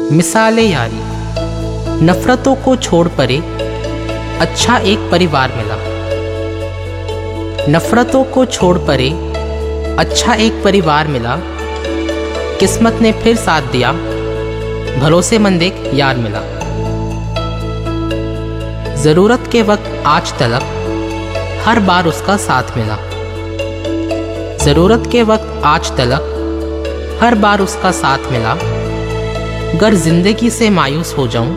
मिसाले यारी, नफरतों को छोड़ परे अच्छा एक परिवार मिला। नफरतों को छोड़ परे अच्छा एक परिवार मिला। किस्मत ने फिर साथ दिया, भरोसेमंद एक यार मिला। जरूरत के वक्त आज तलक हर बार उसका साथ मिला। जरूरत के वक्त आज तलक हर बार उसका साथ मिला। गर जिंदगी से मायूस हो जाऊं